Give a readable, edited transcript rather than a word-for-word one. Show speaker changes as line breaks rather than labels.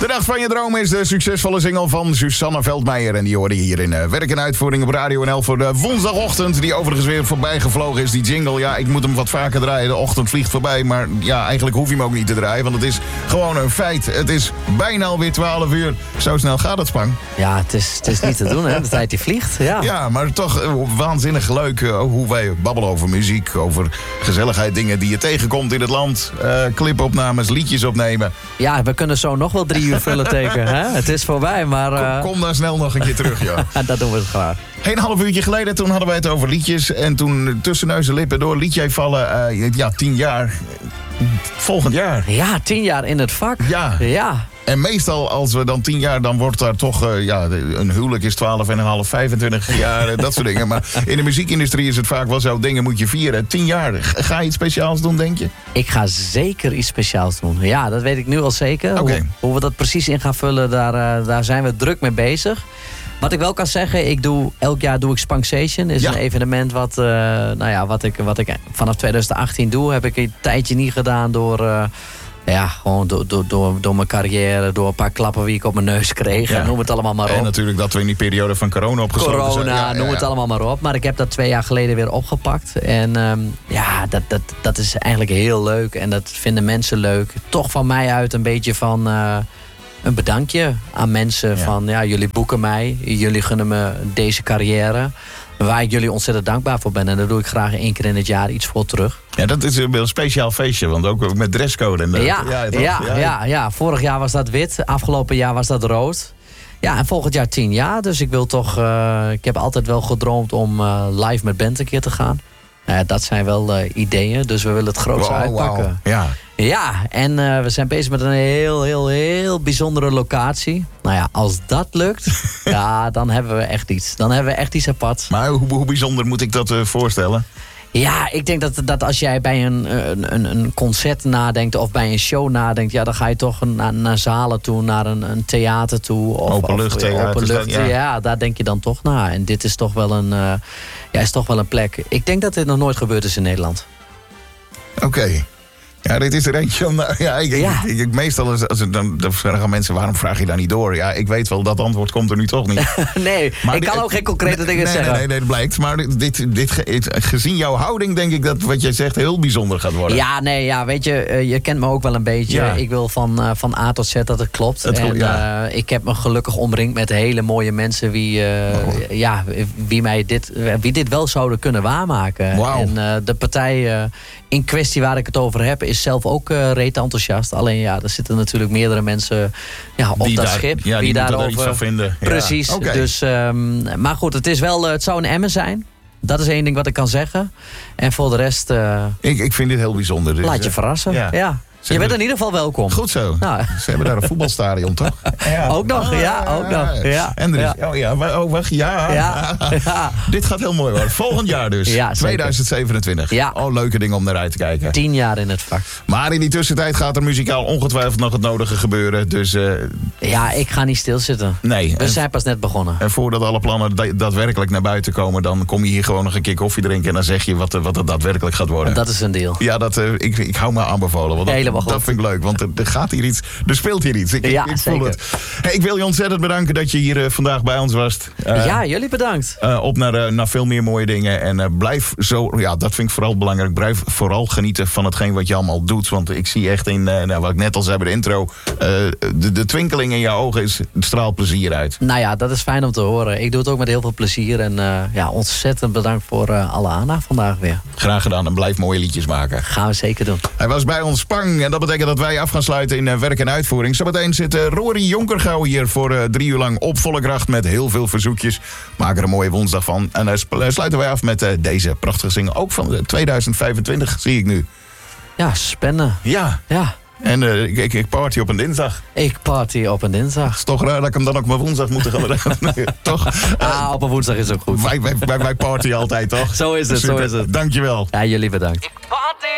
De Nacht van je droom is de succesvolle single van Susanne Veldmeijer. En die hoorde je hier in Werk en Uitvoering op Radio NL voor de woensdagochtend. Die overigens weer voorbij gevlogen is, die jingle. Ja, ik moet hem wat vaker draaien. De ochtend vliegt voorbij. Maar ja, eigenlijk hoef je hem ook niet te draaien. Want het is gewoon een feit. Het is bijna alweer 12 uur. Zo snel gaat het, Spang.
Ja, het is niet te doen, hè. De tijd die vliegt, ja.
Ja, maar toch waanzinnig leuk hoe wij babbelen over muziek. Over gezelligheid, dingen die je tegenkomt in het land. Clipopnames, liedjes opnemen.
Ja, we kunnen zo nog wel 3 uur vullen teken, hè. Het is voorbij, maar...
Kom dan snel nog een keer terug, ja.
Dat doen we het graag.
Een half uurtje geleden, toen hadden wij het over liedjes. En toen tussen neus en lippen door liet jij vallen, 10 jaar. Volgend jaar.
Ja, 10 jaar in het vak. Ja.
En meestal als we dan 10 jaar, dan wordt daar toch... een huwelijk is 12,5, 25 jaar, dat soort dingen. Maar in de muziekindustrie is het vaak wel zo, dingen moet je vieren. 10 jaar, ga je iets speciaals doen, denk je?
Ik ga zeker iets speciaals doen. Ja, dat weet ik nu al zeker.
Okay.
Hoe we dat precies in gaan vullen, daar zijn we druk mee bezig. Wat ik wel kan zeggen, elk jaar doe ik Spanksation. Dat is een evenement wat ik vanaf 2018 doe. Heb ik een tijdje niet gedaan door mijn carrière, door een paar klappen die ik op mijn neus kreeg. Ja. Noem het allemaal maar op.
En natuurlijk dat we in die periode van corona opgesloten zijn.
Noem het allemaal maar op. Maar ik heb dat 2 jaar geleden weer opgepakt. En dat is eigenlijk heel leuk. En dat vinden mensen leuk. Toch van mij uit een beetje van... een bedankje aan mensen van... jullie boeken mij, jullie gunnen me deze carrière... waar ik jullie ontzettend dankbaar voor ben. En daar doe ik graag 1 keer in het jaar iets voor terug.
Ja, dat is een speciaal feestje, want ook met dresscode.
Ja, vorig jaar was dat wit, afgelopen jaar was dat rood. Ja, en volgend jaar 10 jaar. Dus ik wil toch... ik heb altijd wel gedroomd om live met band een keer te gaan. Dat zijn wel ideeën, dus we willen het grootste uitpakken.
Wow.
Ja, en we zijn bezig met een heel bijzondere locatie. Nou ja, als dat lukt, dan hebben we echt iets. Dan hebben we echt iets apart.
Maar hoe bijzonder moet ik dat voorstellen?
Ja, ik denk dat als jij bij een concert nadenkt of bij een show nadenkt... dan ga je toch naar zalen toe, naar een theater toe. Openlucht, ja, daar denk je dan toch naar. En dit is toch wel een plek. Ik denk dat dit nog nooit gebeurd is in Nederland.
Oké. Ja, dit is er eentje om... meestal dan vragen mensen, waarom vraag je daar niet door? Ja, ik weet wel, dat antwoord komt er nu toch niet.
Nee, maar ik kan ook geen concrete dingen zeggen.
Nee, dat blijkt. Maar gezien jouw houding denk ik dat wat jij zegt heel bijzonder gaat worden.
Ja, weet je, je kent me ook wel een beetje. Ja. Ik wil van A tot Z dat het klopt. Ik heb me gelukkig omringd met hele mooie mensen wie dit wel zouden kunnen waarmaken.
Wow.
En de partij... in kwestie waar ik het over heb, is zelf ook reet enthousiast. Alleen er zitten natuurlijk meerdere mensen op dat schip.
Ja, die moeten er iets van vinden.
Precies. Ja. Okay. Dus, maar goed, het zou een emmer zijn. Dat is 1 ding wat ik kan zeggen. En voor de rest...
Ik vind dit heel bijzonder. Dus,
laat je verrassen. Ja. Je bent in ieder geval welkom.
Goed zo. Nou. Ze hebben daar een voetbalstadion, toch?
Ja. Ook nog. Ja.
En er is... wacht. Ja. Dit gaat heel mooi worden. Volgend jaar dus. Ja, 2027. Ja. Leuke dingen om naar uit te kijken.
10 jaar in het vak.
Maar in die tussentijd gaat er muzikaal ongetwijfeld nog het nodige gebeuren. Dus...
ik ga niet stilzitten.
Nee.
We zijn pas net begonnen.
En voordat alle plannen daadwerkelijk naar buiten komen... dan kom je hier gewoon nog een keer koffie drinken... en dan zeg je wat het daadwerkelijk gaat worden.
En dat is een deal.
Ja, ik hou me aanbevolen. Want dat vind ik leuk, want er gaat hier iets. Er speelt hier iets. Ik voel het. Hey, ik wil je ontzettend bedanken dat je hier vandaag bij ons was.
Jullie bedankt.
Op naar veel meer mooie dingen. En blijf zo, dat vind ik vooral belangrijk. Blijf vooral genieten van hetgeen wat je allemaal doet. Want ik zie echt in, wat ik net al zei bij de intro... de twinkeling in jouw ogen straalt plezier uit. Nou ja, dat is fijn om te horen. Ik doe het ook met heel veel plezier. En ontzettend bedankt voor alle aandacht vandaag weer. Graag gedaan en blijf mooie liedjes maken. Gaan we zeker doen. Hij was bij ons Spang. En dat betekent dat wij af gaan sluiten in Werk en Uitvoering. Zometeen zit Rory Jonkergouw hier voor 3 uur lang op volle kracht met heel veel verzoekjes. Maak er een mooie woensdag van. En dan sluiten wij af met deze prachtige single. Ook van 2025 zie ik nu. Ja, spannend. Ja. En ik party op een dinsdag. Ik party op een dinsdag. Het is toch raar dat ik hem dan ook maar woensdag moet gaan. Toch? Op een woensdag is ook goed. Wij party altijd, toch? Zo is het. Dankjewel. Ja, jullie bedankt.